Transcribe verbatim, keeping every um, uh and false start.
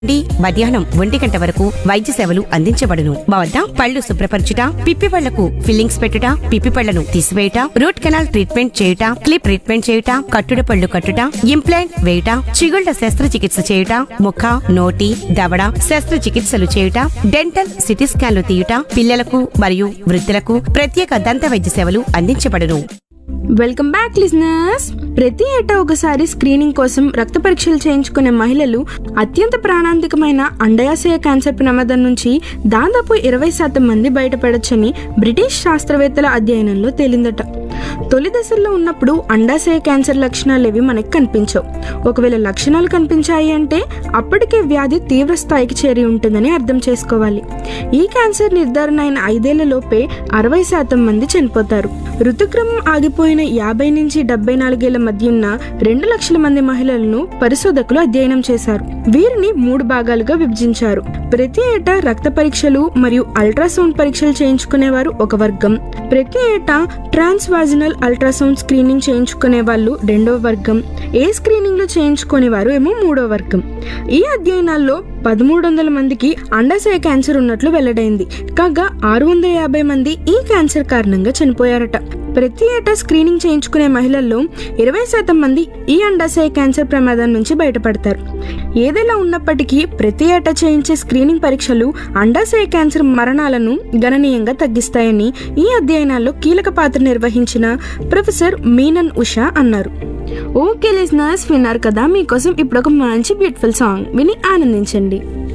నుండి మధ్యాహ్నం ఒంటి గంట వరకు వైద్య సేవలు అందించబడును. మా వద్ద పళ్ళు శుభ్రపరచుట, పిప్పి పళ్లకు ఫిల్లింగ్స్ పెట్టుట, పిప్పి పళ్లను తీసివేయుట, రూట్ కెనాల్ ట్రీట్మెంట్ చేయుట, క్లిప్ ట్రీట్మెంట్ చేయుట, కట్టుడు పళ్ళు కట్టుట, ఇంప్లాంట్ వేయుట, చిగుళ్ల శస్త్రచికిత్స చేయుట, ముఖ, నోటి, దవడ శస్త్రచికిత్సలు చేయుట, డెంటల్ సిటీ స్కాన్లు తీయుట, పిల్లలకు మరియు వృద్ధులకు ప్రత్యేక దంత వైద్య సేవలు అందించబడును. Welcome back listeners. ప్రతి ఏటా ఒకసారి స్క్రీనింగ్ కోసం రక్త పరీక్షలు చేయించుకునే మహిళలు అత్యంత ప్రాణాంతకమైన అండాశయ క్యాన్సర్ ప్రమాదం నుంచి దాదాపు ఇరవై శాతం మంది బయటపడొచ్చని బ్రిటిష్ శాస్త్రవేత్తల అధ్యయనంలో తేలిందట. తొలి దశల్లో ఉన్నప్పుడు అండాశయ క్యాన్సర్ లక్షణాలు ఏవి మనకు కనిపించవు. ఒకవేళ లక్షణాలు కనిపించాయి అంటే అప్పటికే వ్యాధి తీవ్ర స్థాయికి చేరి ఉంటుందని అర్థం చేసుకోవాలి. ఈ క్యాన్సర్ నిర్ధారణ అయిన ఐదేళ్ల లోపే అరవై శాతం మంది చనిపోతారు. ఋతుక్రమం ఆగిపోయిన యాభై నుంచి డెబ్బై నాలుగేళ్ల మధ్య ఉన్న రెండు లక్షల మంది మహిళలను పరిశోధకులు అధ్యయనం చేశారు. వీరిని మూడు భాగాలుగా విభజించారు. ప్రతి ఏటా రక్త పరీక్షలు మరియు అల్ట్రాసౌండ్ పరీక్షలు చేయించుకునేవారు ఒక వర్గం, ప్రతి ఏటా ట్రాన్స్ వాజినల్ అల్ట్రాసౌండ్ స్క్రీనింగ్ చేయించుకునే వాళ్ళు రెండవ వర్గం, ఏ స్క్రీనింగ్ లో చేయించుకునేవారు ఏమో మూడో వర్గం. ఈ అధ్యయనాల్లో పదమూడు వందల మందికి అండాశయ క్యాన్సర్ ఉన్నట్లు వెల్లడైంది. కాగా ఆరు వందల యాభై మంది ఈ క్యాన్సర్ కారణంగా చనిపోయారట. ప్రతి ఏటా స్క్రీనింగ్ చేయించుకునే మహిళల్లో ఇరవై శాతం మంది ఈ అండాశయ క్యాన్సర్ ప్రమాదం నుంచి బయటపడతారు. ఏదైనా ఉన్నప్పటికీ ప్రతి ఏటా చేయించే స్క్రీనింగ్ పరీక్షలు అండాశయ క్యాన్సర్ మరణాలను గణనీయంగా తగ్గిస్తాయని ఈ అధ్యయనాల్లో కీలక పాత్ర నిర్వహించిన ప్రొఫెసర్ మీనన్ ఉషా అన్నారు. ఓకే లిజనర్స్, విన్నారు కదా. మీకోసం ఇప్పుడు ఒక మంచి బ్యూటిఫుల్ సాంగ్ విని ఆనందించండి.